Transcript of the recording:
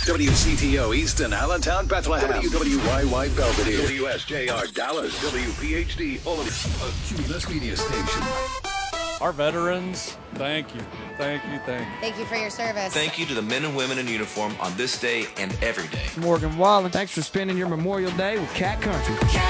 WCTO Easton, Allentown, Bethlehem. WWYY Belvedere. WSJR Dallas. WPHD Omaha. A Cumulus Media Station. Our veterans, thank you. Thank you, thank you. Thank you for your service. Thank you to the men and women in uniform on this day and every day. Morgan Wallen, thanks for spending your Memorial Day with Cat Country.